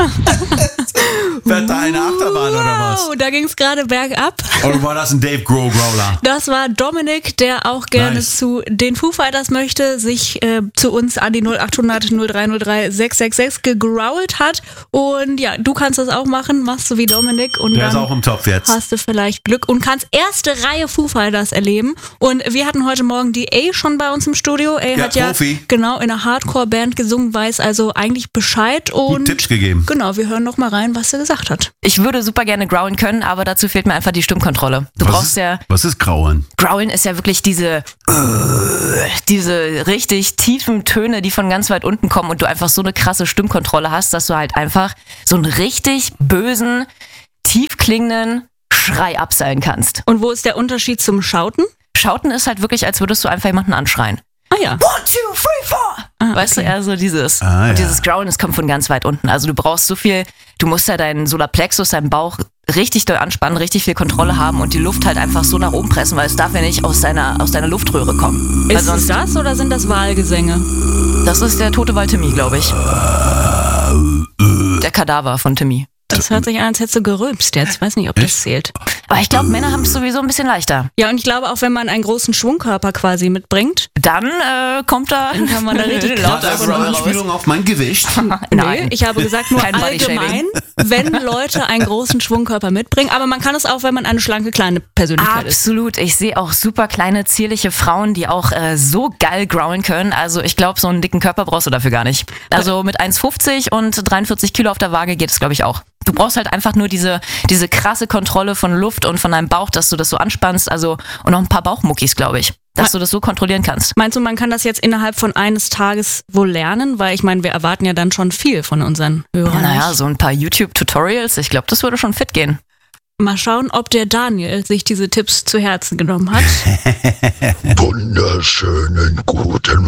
Fährt da eine Achterbahn oder was? Da ging es gerade bergab. Oder war das ein Dave Grohl Growler? Das war Dominik, der auch gerne zu den Foo Fighters möchte, sich zu uns an die 0800 0303 666 gegrowlt hat. Und ja, du kannst das auch machen, machst du wie Dominik. Und der dann ist auch im Topf jetzt. Hast du vielleicht Glück und kannst erste Reihe Foo Fighters erleben. Und wir hatten heute Morgen die A schon bei uns im Studio. A hat Profi. Ja genau in einer Hardcore-Band gesungen, weiß also eigentlich Bescheid. Und Tipps gegeben. Genau, wir hören noch mal rein, was sie gesagt hat. Ich würde super gerne growlen können, aber dazu fehlt mir einfach die Stimmkontrolle. Was ist Growlen? Growlen ist ja wirklich diese richtig tiefen Töne, die von ganz weit unten kommen und du einfach so eine krasse Stimmkontrolle hast, dass du halt einfach so einen richtig bösen, tief klingenden Schrei abseilen kannst. Und wo ist der Unterschied zum Schauten? Schauten ist halt wirklich, als würdest du einfach jemanden anschreien. Ah ja. 1, 2, 3, 4! Weißt du, eher so dieses. Und dieses Growlen, das kommt von ganz weit unten. Also du brauchst so viel, du musst ja deinen Solarplexus, deinen Bauch richtig doll anspannen, richtig viel Kontrolle haben und die Luft halt einfach so nach oben pressen, weil es darf ja nicht aus deiner Luftröhre kommen. Ist es das oder sind das Wahlgesänge? Das ist der tote Wal Timmy, glaube ich. Der Kadaver von Timmy. Das hört sich an, als hättest du gerülpst jetzt. Ich weiß nicht, ob das zählt. Aber ich glaube, Männer haben es sowieso ein bisschen leichter. Ja, und ich glaube auch, wenn man einen großen Schwungkörper quasi mitbringt, dann kommt da... Dann kann man da richtig Kraft raus. Eine Anspielung auf mein Gewicht? Nein, ich habe gesagt, nur allgemein, wenn Leute einen großen Schwungkörper mitbringen. Aber man kann es auch, wenn man eine schlanke, kleine Persönlichkeit ist. Absolut. Ich sehe auch super kleine, zierliche Frauen, die auch so geil growlen können. Also ich glaube, so einen dicken Körper brauchst du dafür gar nicht. Also mit 1,50 und 43 Kilo auf der Waage geht es, glaube ich, auch. Du brauchst halt einfach nur diese krasse Kontrolle von Luft und von deinem Bauch, dass du das so anspannst, also und noch ein paar Bauchmuckis, glaube ich, dass du das so kontrollieren kannst. Meinst du, man kann das jetzt innerhalb von eines Tages wohl lernen? Weil ich meine, wir erwarten ja dann schon viel von unseren Hörern. Naja, so ein paar YouTube-Tutorials, ich glaube, das würde schon fit gehen. Mal schauen, ob der Daniel sich diese Tipps zu Herzen genommen hat. Wunderschönen guten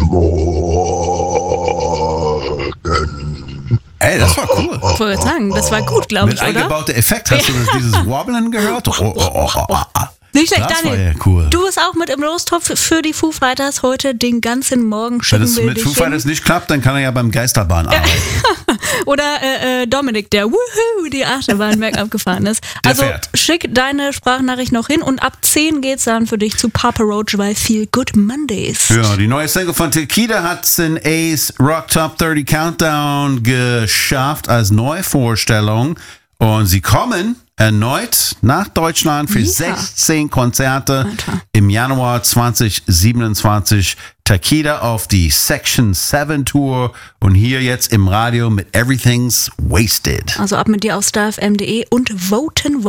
Morgen. Ey, das war cool. Ich wollte sagen, das war gut, glaube ich, oder? Mit eingebauter Effekt. Hast du dieses Wobblen gehört? Nicht schlecht, das Daniel. War ja cool. Du bist auch mit im Lostopf für die Foo Fighters heute den ganzen Morgen. Wenn es mit Foo Fighters nicht klappt, dann kann er ja beim Geisterbahn arbeiten. Oder Dominik, der die Achterbahn bergab gefahren ist. Der fährt. Schick deine Sprachnachricht noch hin und ab 10 geht's dann für dich zu Papa Roach bei Feel Good Mondays. Ja, die neue Single von Takida hat es in Ace Rock Top 30 Countdown geschafft als Neuvorstellung. Und sie kommen erneut nach Deutschland für 16 Konzerte im Januar 2027. Takida auf die Section 7 Tour und hier jetzt im Radio mit Everything's Wasted. Also ab mit dir auf starfm.de und voten.